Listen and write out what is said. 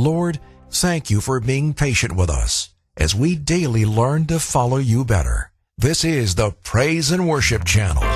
Lord, thank you for being patient with us as we daily learn to follow you better. This is the Praise and Worship Channel.